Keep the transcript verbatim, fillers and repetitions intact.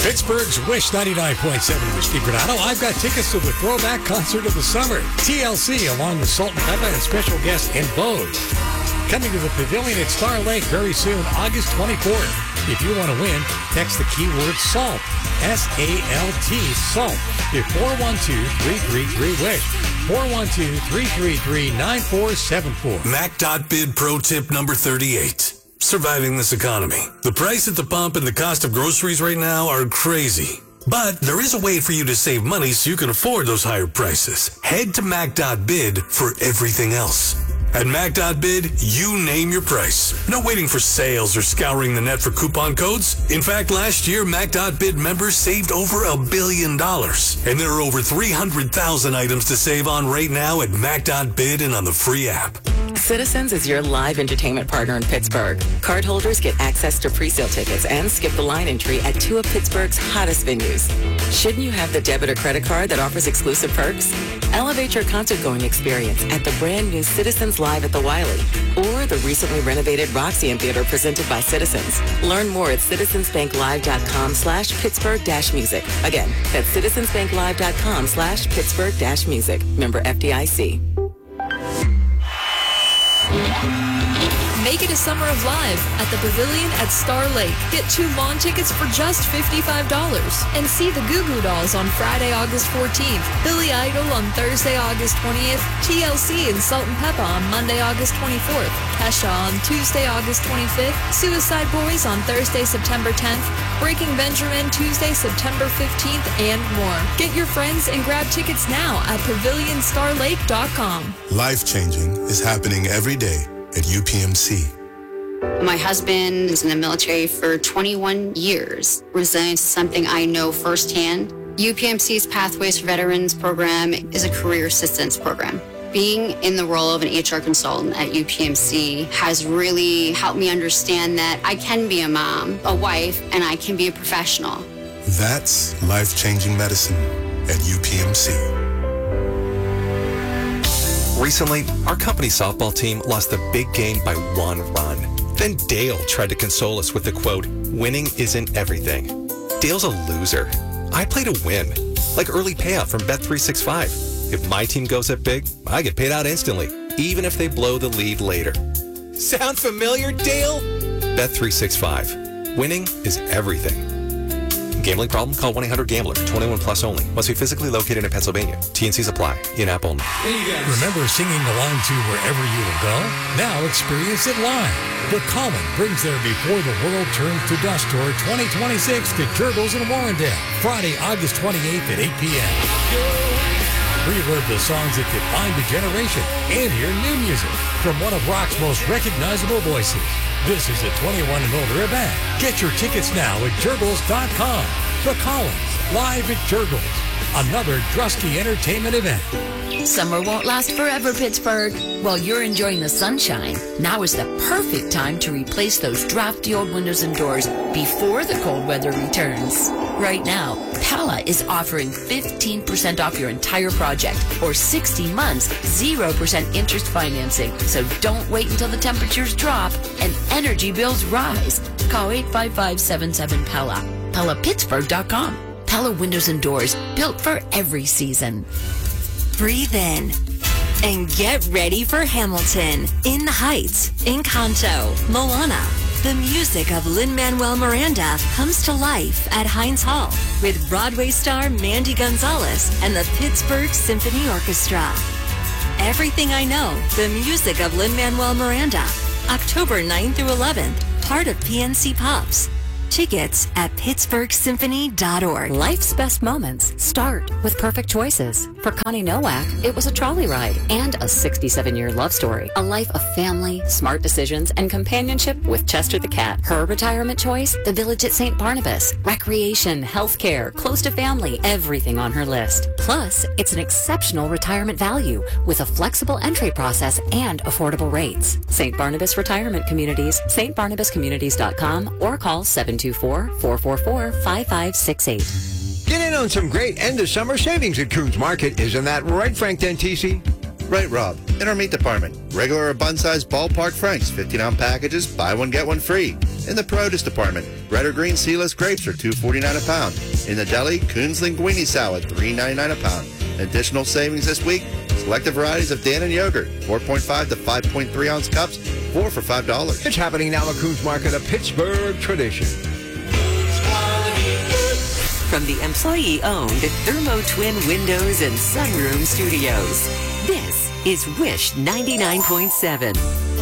Pittsburgh's Wish ninety-nine point seven with Steve Granado. I've got tickets to the throwback concert of the summer. T L C along with Salt and Pepper and special guest In Vogue. Coming to the Pavilion at Star Lake very soon, August twenty-fourth. If you want to win, text the keyword SALT. S A L T, SALT. To four one two, three three three, WISH. four one two, three three three, nine four seven four. Mac.bid pro tip number thirty-eight. Surviving this economy. The price at the pump and the cost of groceries right now are crazy. But there is a way for you to save money so you can afford those higher prices. Head to Mac.bid for everything else. At Mac.bid, you name your price. No waiting for sales or scouring the net for coupon codes. In fact, last year, Mac.bid members saved over a billion dollars. And there are over three hundred thousand items to save on right now at Mac.bid and on the free app. Citizens is your live entertainment partner in Pittsburgh. Cardholders get access to pre-sale tickets and skip the line entry at two of Pittsburgh's hottest venues. Shouldn't you have the debit or credit card that offers exclusive perks? Elevate your concert-going experience at the brand new Citizens Live at the Wiley or the recently renovated Roxy Theater presented by Citizens. Learn more at citizensbanklive.com slash Pittsburgh dash music. Again, that's citizensbanklive.com slash Pittsburgh dash music. Member F D I C. Make it a summer of live at the Pavilion at Star Lake. Get two lawn tickets for just fifty-five dollars. And see the Goo Goo Dolls on Friday, August fourteenth. Billy Idol on Thursday, August twentieth. T L C and Salt and Pepper on Monday, August twenty-fourth. Kesha on Tuesday, August twenty-fifth. Suicide Boys on Thursday, September tenth. Breaking Benjamin Tuesday, September fifteenth, and more. Get your friends and grab tickets now at pavilion star lake dot com. Life-changing is happening every day at U P M C. My husband was in the military for twenty-one years. Resilience is something I know firsthand. U P M C's Pathways for Veterans program is a career assistance program. Being in the role of an H R consultant at U P M C has really helped me understand that I can be a mom, a wife, and I can be a professional. That's life-changing medicine at U P M C. Recently, our company softball team lost the big game by one run. Then Dale tried to console us with the quote, "Winning isn't everything." Dale's a loser. I play to win, like early payout from Bet three sixty-five. If my team goes up big, I get paid out instantly, even if they blow the lead later. Sound familiar, Dale? Bet three sixty-five. Winning is everything. Gambling problem? Call one eight hundred gambler. twenty-one plus only. Must be physically located in Pennsylvania. T N Cs apply. In-app only. Remember singing along to Wherever You Will Go? Now experience it live. The Calling brings their Before the World Turns to Dust Tour twenty twenty-six to Jurgles in Warrendale. Friday, August twenty-eighth at eight p.m. Relive the songs that defined a generation and hear new music from one of rock's most recognizable voices. This is a twenty-one and older event. Get your tickets now at Jurgles dot com. The Collins, live at Jurgles. Another Drusky Entertainment event. Summer won't last forever, Pittsburgh. While you're enjoying the sunshine, now is the perfect time to replace those drafty old windows and doors before the cold weather returns. Right now, Pella is offering fifteen percent off your entire project or sixty months, zero percent interest financing. So don't wait until the temperatures drop and energy bills rise. Call eight five five, seven seven, Pella. Pella Pittsburgh dot com. Pella Windows and Doors, built for every season. Breathe in and get ready for Hamilton, In the Heights, Encanto, Moana. The music of Lin-Manuel Miranda comes to life at Heinz Hall with Broadway star Mandy Gonzalez and the Pittsburgh Symphony Orchestra. Everything I Know, the music of Lin-Manuel Miranda, October ninth through eleventh, part of P N C Pops. Tickets at pittsburgh symphony dot org. Life's best moments start with perfect choices. For Connie Nowak, it was a trolley ride and a sixty-seven-year love story. A life of family, smart decisions, and companionship with Chester the cat. Her retirement choice, the Village at Saint Barnabas. Recreation, healthcare, close to family, everything on her list. Plus, it's an exceptional retirement value with a flexible entry process and affordable rates. Saint Barnabas Retirement Communities, st barnabas communities dot com, or call seven two four, four four four, five five six eight. Get in on some great end-of-summer savings at Coons Market. Isn't that right, Frank Dentisi? Right, Rob. In our meat department, regular or bun-sized ballpark franks, fifteen ounce packages, buy one, get one free. In the produce department, red or green seedless grapes are two forty-nine a pound. In the deli, Coons Linguine salad, three ninety-nine a pound. Additional savings this week, selected varieties of Dannon yogurt, four point five to five point three ounce cups, four for five dollars. It's happening now at Coons Market, a Pittsburgh tradition. From the employee-owned Thermo Twin Windows and Sunroom Studios, this is Wish ninety-nine point seven.